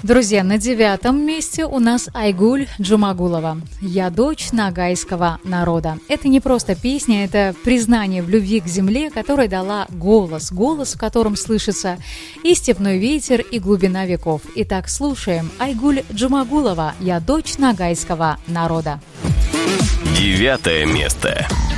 Друзья, на 9-м месте у нас Айгуль Джумагулова «Я дочь ногайского народа». Это не просто песня, это признание в любви к земле, которая дала голос, в котором слышится и степной ветер, и глубина веков. Итак, слушаем Айгуль Джумагулова «Я дочь ногайского народа». 9 место.